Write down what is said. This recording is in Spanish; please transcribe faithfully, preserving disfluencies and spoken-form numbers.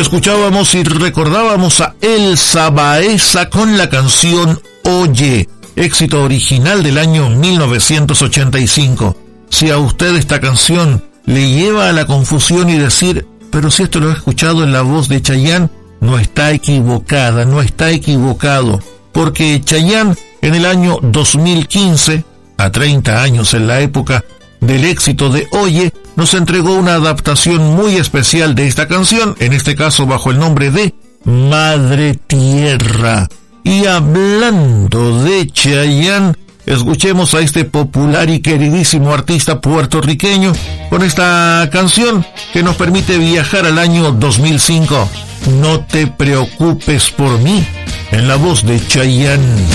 Escuchábamos y recordábamos a Elsa Baeza con la canción Oye, éxito original del año mil novecientos ochenta y cinco. Si a usted esta canción le lleva a la confusión y decir, pero si esto lo he escuchado en la voz de Chayanne, no está equivocada, no está equivocado, porque Chayanne en el año dos mil quince, a treinta años en la época del éxito de Oye, nos entregó una adaptación muy especial de esta canción, en este caso bajo el nombre de Madre Tierra. Y hablando de Chayanne, escuchemos a este popular y queridísimo artista puertorriqueño con esta canción que nos permite viajar al año dos mil cinco. No te preocupes por mí, en la voz de Chayanne.